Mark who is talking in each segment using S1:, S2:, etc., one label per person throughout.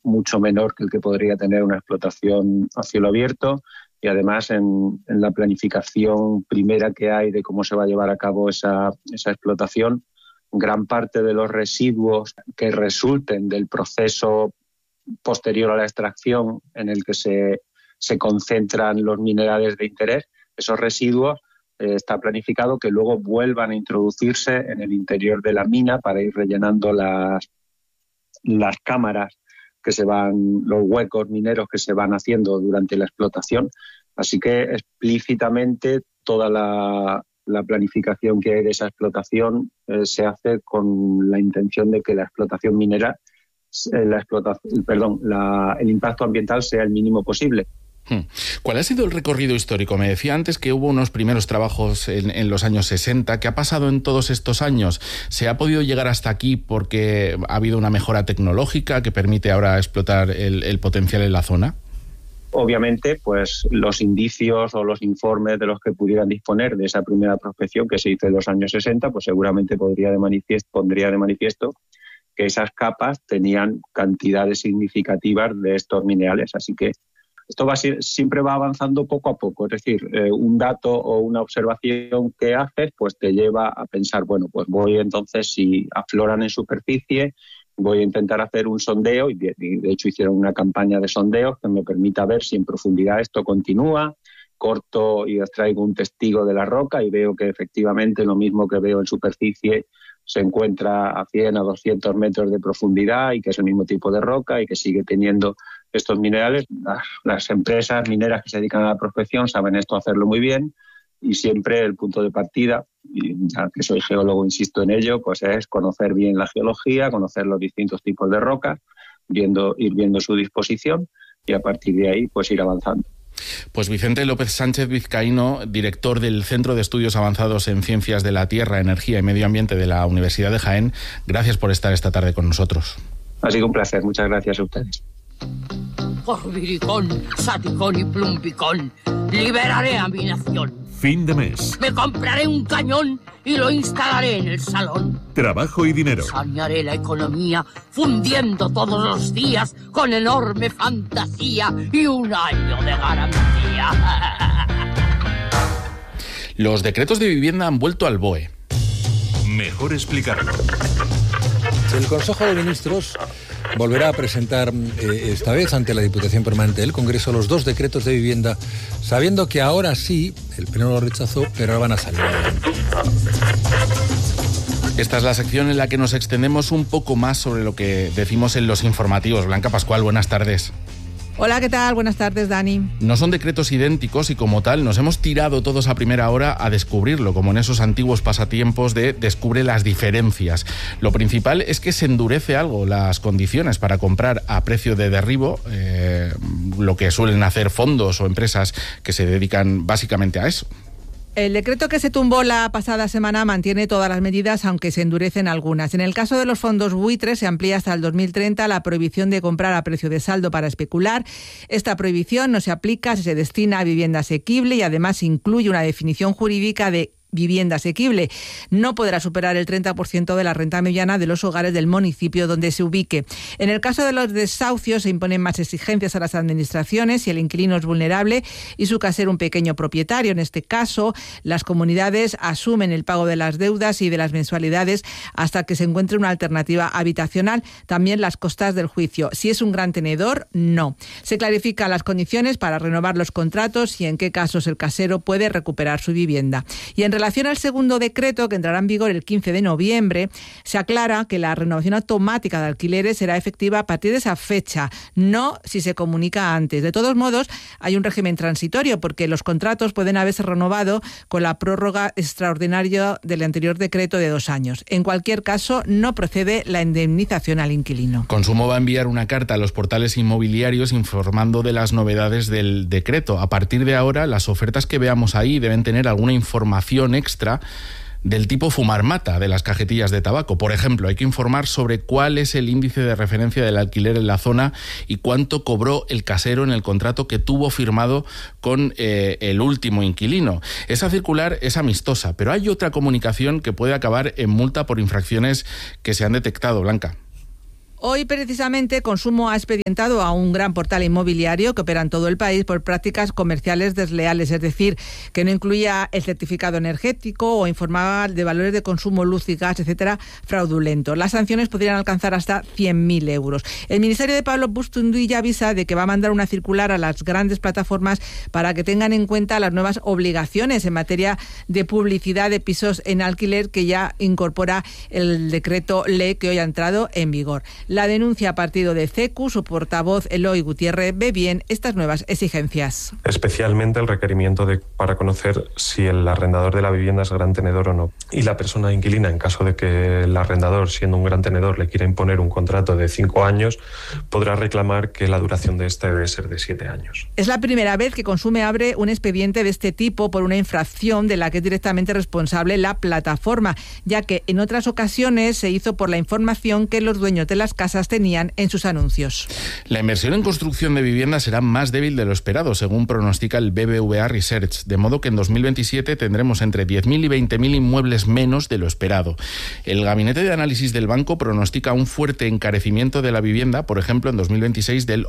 S1: mucho menor que el que podría tener una explotación a cielo abierto, y además en la planificación primera que hay de cómo se va a llevar a cabo esa explotación, gran parte de los residuos que resulten del proceso posterior a la extracción en el que se concentran los minerales de interés, esos residuos está planificado que luego vuelvan a introducirse en el interior de la mina para ir rellenando las cámaras los huecos mineros que se van haciendo durante la explotación. Así que explícitamente toda la planificación que hay de esa explotación se hace con la intención de que la explotación minera, el impacto ambiental sea el mínimo posible.
S2: ¿Cuál ha sido el recorrido histórico? Me decía antes que hubo unos primeros trabajos en los años 60. ¿Qué ha pasado en todos estos años? ¿Se ha podido llegar hasta aquí porque ha habido una mejora tecnológica que permite ahora explotar el potencial en la zona?
S1: Obviamente, pues los indicios o los informes de los que pudieran disponer de esa primera prospección que se hizo en los años 60, pues seguramente pondría de manifiesto que esas capas tenían cantidades significativas de estos minerales. Así que esto siempre va avanzando poco a poco. Es decir, un dato o una observación que haces pues te lleva a pensar, bueno, pues voy entonces, si afloran en superficie, voy a intentar hacer un sondeo, y de hecho hicieron una campaña de sondeos que me permita ver si en profundidad esto continúa. Corto y extraigo un testigo de la roca y veo que efectivamente lo mismo que veo en superficie se encuentra a 100 a 200 metros de profundidad y que es el mismo tipo de roca y que sigue teniendo estos minerales. Las empresas mineras que se dedican a la prospección saben esto hacerlo muy bien, y siempre el punto de partida, y ya que soy geólogo insisto en ello, pues es conocer bien la geología, conocer los distintos tipos de rocas, ir viendo su disposición y a partir de ahí pues ir avanzando.
S2: Pues Vicente López Sánchez Vizcaíno, director del Centro de Estudios Avanzados en Ciencias de la Tierra, Energía y Medio Ambiente de la Universidad de Jaén, gracias por estar esta tarde con nosotros.
S1: Ha sido un placer, muchas gracias a ustedes.
S3: Por Viricón, Saticón y Plumpicón, liberaré a mi nación.
S4: Fin de mes.
S3: Me compraré un cañón y lo instalaré en el salón.
S4: Trabajo y dinero.
S3: Sanearé la economía, fundiendo todos los días con enorme fantasía y un año de garantía.
S2: Los decretos de vivienda han vuelto al BOE.
S4: Mejor explicado.
S5: El Consejo de Ministros volverá a presentar esta vez ante la Diputación Permanente del Congreso los 2 decretos de vivienda, sabiendo que ahora sí, el Pleno lo rechazó, pero ahora van a salir adelante.
S2: Esta es la sección en la que nos extendemos un poco más sobre lo que decimos en los informativos. Blanca Pascual, buenas tardes.
S6: Hola, ¿qué tal? Buenas tardes, Dani.
S2: No son decretos idénticos y como tal nos hemos tirado todos a primera hora a descubrirlo, como en esos antiguos pasatiempos de descubre las diferencias. Lo principal es que se endurece algo las condiciones para comprar a precio de derribo, lo que suelen hacer fondos o empresas que se dedican básicamente a eso.
S6: El decreto que se tumbó la pasada semana mantiene todas las medidas, aunque se endurecen algunas. En el caso de los fondos buitres, se amplía hasta el 2030 la prohibición de comprar a precio de saldo para especular. Esta prohibición no se aplica si se destina a vivienda asequible y además incluye una definición jurídica de vivienda asequible. No podrá superar el 30% de la renta mediana de los hogares del municipio donde se ubique. En el caso de los desahucios se imponen más exigencias a las administraciones si el inquilino es vulnerable y su casero un pequeño propietario. En este caso, las comunidades asumen el pago de las deudas y de las mensualidades hasta que se encuentre una alternativa habitacional. También las costas del juicio. Si es un gran tenedor, no. Se clarifican las condiciones para renovar los contratos y en qué casos el casero puede recuperar su vivienda. Y en relación al segundo decreto, que entrará en vigor el 15 de noviembre, se aclara que la renovación automática de alquileres será efectiva a partir de esa fecha, no si se comunica antes. De todos modos, hay un régimen transitorio porque los contratos pueden haberse renovado con la prórroga extraordinaria del anterior decreto de 2 años. En cualquier caso, no procede la indemnización al inquilino.
S2: Consumo va a enviar una carta a los portales inmobiliarios informando de las novedades del decreto. A partir de ahora, las ofertas que veamos ahí deben tener alguna información extra del tipo fumar mata de las cajetillas de tabaco. Por ejemplo, hay que informar sobre cuál es el índice de referencia del alquiler en la zona y cuánto cobró el casero en el contrato que tuvo firmado con el último inquilino. Esa circular es amistosa, pero hay otra comunicación que puede acabar en multa por infracciones que se han detectado, Blanca.
S6: Hoy, precisamente, Consumo ha expedientado a un gran portal inmobiliario que opera en todo el país por prácticas comerciales desleales, es decir, que no incluía el certificado energético o informaba de valores de consumo, luz y gas, etcétera, fraudulentos. Las sanciones podrían alcanzar hasta 100.000 euros. El ministerio de Pablo Bustunduy ya avisa de que va a mandar una circular a las grandes plataformas para que tengan en cuenta las nuevas obligaciones en materia de publicidad de pisos en alquiler que ya incorpora el decreto ley que hoy ha entrado en vigor. La denuncia a partido de CECU, su portavoz Eloy Gutiérrez ve bien estas nuevas exigencias.
S7: Especialmente el requerimiento para conocer si el arrendador de la vivienda es gran tenedor o no. Y la persona inquilina, en caso de que el arrendador, siendo un gran tenedor, le quiera imponer un contrato de 5 años, podrá reclamar que la duración de este debe ser de 7 años.
S6: Es la primera vez que Consume abre un expediente de este tipo por una infracción de la que es directamente responsable la plataforma, ya que en otras ocasiones se hizo por la información que los dueños de las casas tenían en sus anuncios.
S2: La inversión en construcción de vivienda será más débil de lo esperado, según pronostica el BBVA Research, de modo que en 2027 tendremos entre 10.000 y 20.000 inmuebles menos de lo esperado. El gabinete de análisis del banco pronostica un fuerte encarecimiento de la vivienda, por ejemplo, en 2026 del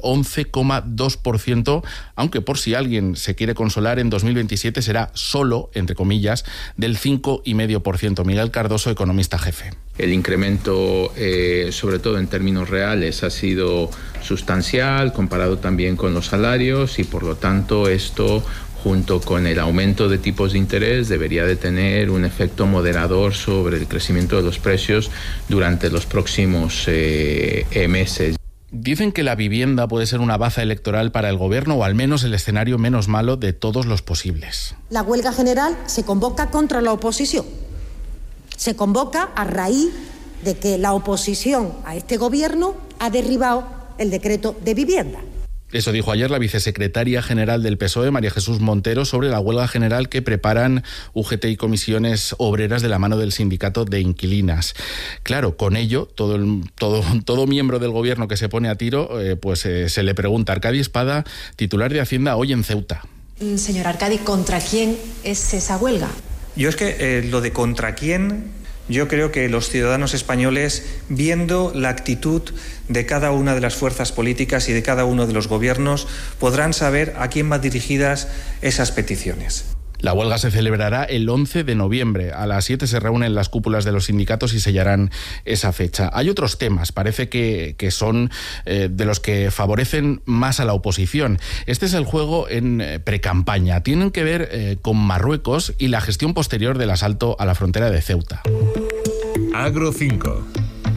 S2: 11,2%, aunque por si alguien se quiere consolar, en 2027 será solo, entre comillas, del 5,5%. Miguel Cardoso, economista jefe.
S8: El incremento, sobre todo en términos reales, ha sido sustancial, comparado también con los salarios, y por lo tanto esto, junto con el aumento de tipos de interés, debería de tener un efecto moderador sobre el crecimiento de los precios durante los próximos meses.
S2: Dicen que la vivienda puede ser una baza electoral para el gobierno, o al menos el escenario menos malo de todos los posibles.
S9: La huelga general se convoca contra la oposición. Se convoca a raíz de que la oposición a este gobierno ha derribado el decreto de vivienda.
S2: Eso dijo ayer la vicesecretaria general del PSOE, María Jesús Montero, sobre la huelga general que preparan UGT y comisiones obreras de la mano del sindicato de inquilinas. Claro, con ello, todo miembro del gobierno que se pone a tiro, se le pregunta. Arcadi Espada, titular de Hacienda, hoy en Ceuta.
S10: Señor Arcadi, ¿contra quién es esa huelga?
S11: Yo es que lo de contra quién, yo creo que los ciudadanos españoles, viendo la actitud de cada una de las fuerzas políticas y de cada uno de los gobiernos, podrán saber a quién van dirigidas esas peticiones.
S2: La huelga se celebrará el 11 de noviembre. A las 7 se reúnen las cúpulas de los sindicatos y sellarán esa fecha. Hay otros temas, parece que son de los que favorecen más a la oposición. Este es el juego en precampaña. Tienen que ver con Marruecos y la gestión posterior del asalto a la frontera de Ceuta.
S4: Agro 5.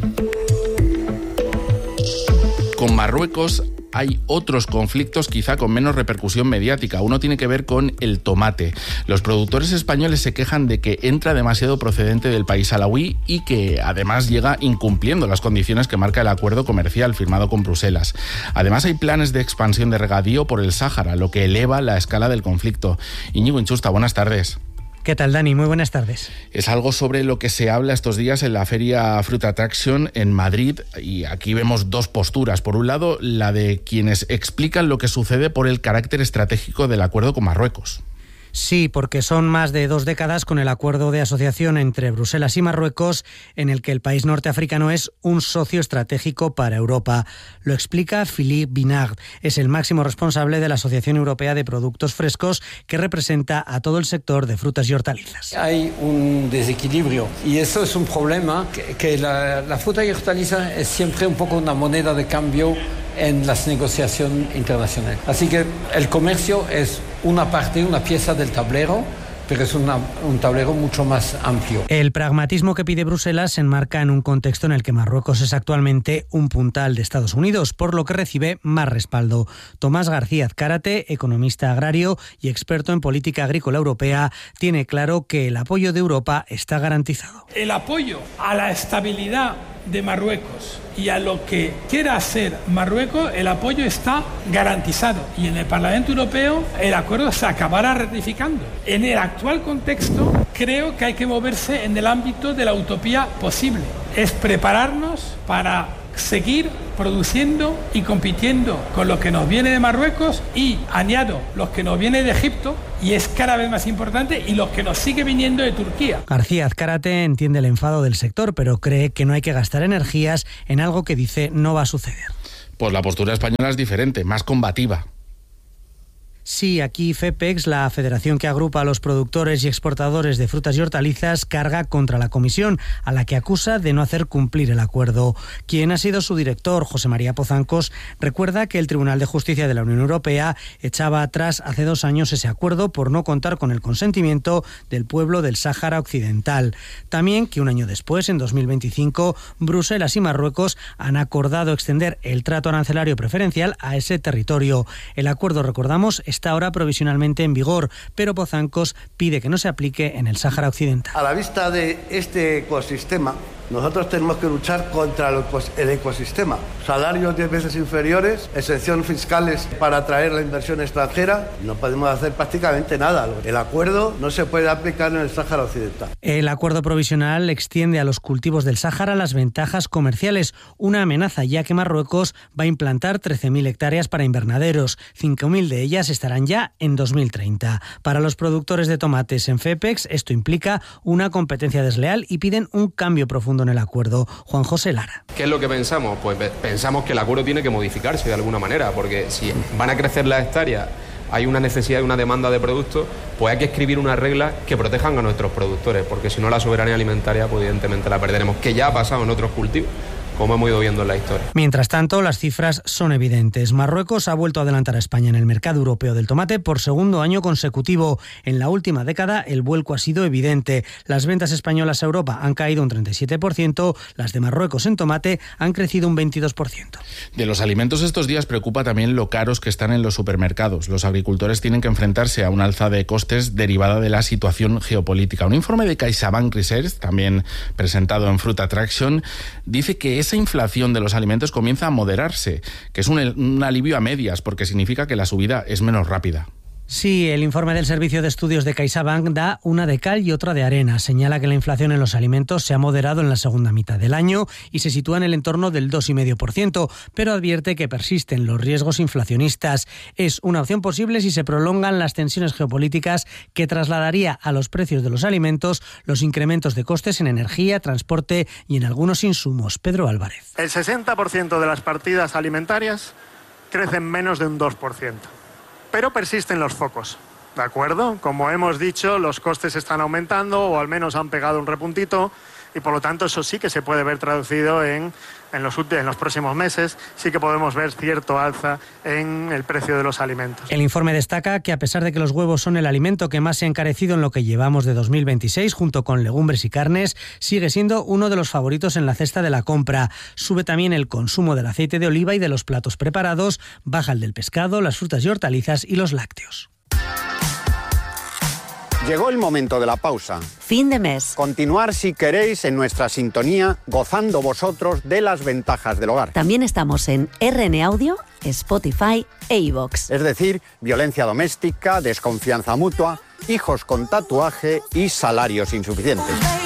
S2: Con Marruecos hay otros conflictos quizá con menos repercusión mediática. Uno tiene que ver con el tomate. Los productores españoles se quejan de que entra demasiado procedente del país alauí y que además llega incumpliendo las condiciones que marca el acuerdo comercial firmado con Bruselas. Además hay planes de expansión de regadío por el Sáhara, lo que eleva la escala del conflicto. Íñigo Inchusta, buenas tardes.
S12: ¿Qué tal, Dani? Muy buenas tardes.
S2: Es algo sobre lo que se habla estos días en la Feria Fruit Attraction en Madrid, y aquí vemos dos posturas. Por un lado, la de quienes explican lo que sucede por el carácter estratégico del acuerdo con Marruecos.
S12: Sí, porque son más de 2 décadas con el acuerdo de asociación entre Bruselas y Marruecos, en el que el país norteafricano es un socio estratégico para Europa. Lo explica Philippe Binard, es el máximo responsable de la Asociación Europea de Productos Frescos, que representa a todo el sector de frutas y hortalizas.
S13: Hay un desequilibrio y eso es un problema, que la fruta y hortaliza es siempre un poco una moneda de cambio en las negociaciones internacionales. Así que el comercio es una parte, una pieza del tablero, pero es un tablero mucho más amplio.
S12: El pragmatismo que pide Bruselas se enmarca en un contexto en el que Marruecos es actualmente un puntal de Estados Unidos, por lo que recibe más respaldo. Tomás García Azcárate, economista agrario y experto en política agrícola europea, tiene claro que el apoyo de Europa está garantizado.
S14: El apoyo a la estabilidad de Marruecos y a lo que quiera hacer Marruecos, el apoyo está garantizado, y en el Parlamento Europeo el acuerdo se acabará ratificando. En el actual contexto creo que hay que moverse en el ámbito de la utopía posible. Es prepararnos para seguir produciendo y compitiendo con lo que nos viene de Marruecos y, añado, los que nos viene de Egipto, y es cada vez más importante, y los que nos sigue viniendo de Turquía.
S12: García Azcárate entiende el enfado del sector, pero cree que no hay que gastar energías en algo que dice no va a suceder.
S2: Pues la postura española es diferente, más combativa.
S12: Sí, aquí FEPEX, la federación que agrupa a los productores y exportadores de frutas y hortalizas, carga contra la Comisión, a la que acusa de no hacer cumplir el acuerdo. Quien ha sido su director, José María Pozancos, recuerda que el Tribunal de Justicia de la Unión Europea echaba atrás hace 2 años ese acuerdo por no contar con el consentimiento del pueblo del Sáhara Occidental. También que un año después, en 2025, Bruselas y Marruecos han acordado extender el trato arancelario preferencial a ese territorio. El acuerdo, recordamos, está ahora provisionalmente en vigor, pero Pozancos pide que no se aplique en el Sáhara Occidental.
S15: A la vista de este ecosistema, nosotros tenemos que luchar contra el ecosistema. Salarios 10 veces inferiores, exenciones fiscales para atraer la inversión extranjera. No podemos hacer prácticamente nada. El acuerdo no se puede aplicar en el Sáhara Occidental.
S12: El acuerdo provisional extiende a los cultivos del Sáhara las ventajas comerciales, una amenaza ya que Marruecos va a implantar 13.000 hectáreas para invernaderos. 5.000 de ellas estarán ya en 2030. Para los productores de tomates en FEPEX, esto implica una competencia desleal y piden un cambio profundo en el acuerdo. Juan José Lara.
S16: ¿Qué es lo que pensamos? Pues pensamos que el acuerdo tiene que modificarse de alguna manera, porque si van a crecer las hectáreas, hay una necesidad y una demanda de productos, pues hay que escribir unas reglas que protejan a nuestros productores, porque si no la soberanía alimentaria, pues evidentemente la perderemos, que ya ha pasado en otros cultivos, como hemos ido viendo en la historia.
S12: Mientras tanto, las cifras son evidentes. Marruecos ha vuelto a adelantar a España en el mercado europeo del tomate por 2º año consecutivo. En la última década, el vuelco ha sido evidente. Las ventas españolas a Europa han caído un 37%, las de Marruecos en tomate han crecido un 22%.
S2: De los alimentos estos días preocupa también lo caros que están en los supermercados. Los agricultores tienen que enfrentarse a una alza de costes derivada de la situación geopolítica. Un informe de CaixaBank Research, también presentado en Fruit Attraction, dice que esa inflación de los alimentos comienza a moderarse, que es un alivio a medias, porque significa que la subida es menos rápida.
S12: Sí, el informe del Servicio de Estudios de CaixaBank da una de cal y otra de arena. Señala que la inflación en los alimentos se ha moderado en la segunda mitad del año y se sitúa en el entorno del 2,5%, pero advierte que persisten los riesgos inflacionistas. Es una opción posible si se prolongan las tensiones geopolíticas, que trasladaría a los precios de los alimentos los incrementos de costes en energía, transporte y en algunos insumos. Pedro Álvarez.
S17: El 60% de las partidas alimentarias crecen menos de un 2%. Pero persisten los focos, ¿de acuerdo? Como hemos dicho, los costes están aumentando o al menos han pegado un repuntito y por lo tanto eso sí que se puede ver traducido en los próximos meses. Sí que podemos ver cierto alza en el precio de los alimentos.
S12: El informe destaca que a pesar de que los huevos son el alimento que más se ha encarecido en lo que llevamos de 2026, junto con legumbres y carnes, sigue siendo uno de los favoritos en la cesta de la compra. Sube también el consumo del aceite de oliva y de los platos preparados, baja el del pescado, las frutas y hortalizas y los lácteos.
S18: Llegó el momento de la pausa.
S19: Fin de mes.
S18: Continuar, si queréis, en nuestra sintonía, gozando vosotros de las ventajas del hogar.
S19: También estamos en RN Audio, Spotify e iVoox.
S18: Es decir, violencia doméstica, desconfianza mutua, hijos con tatuaje y salarios insuficientes.